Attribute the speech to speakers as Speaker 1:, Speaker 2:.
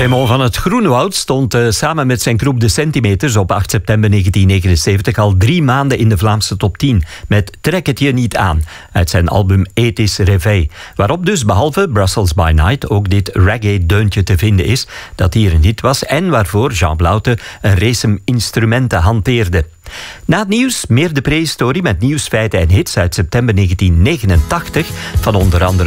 Speaker 1: Raymond van het Groenewoud stond samen met zijn groep De Centimeters op 8 september 1979 al 3 maanden in de Vlaamse top 10 met Trek het je niet aan uit zijn album Ethisch Réveil, waarop dus behalve Brussels by Night ook dit reggae-deuntje te vinden is dat hier een hit was en waarvoor Jean Blaute een race instrumenten hanteerde. Na het nieuws meer de prehistorie met nieuws, feiten en hits uit september 1989 van onder andere